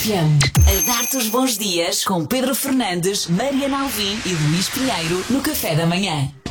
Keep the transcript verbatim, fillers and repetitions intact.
F M. A dar-te os bons dias com Pedro Fernandes, Mariana Alvim e Luís Pinheiro no Café da Manhã.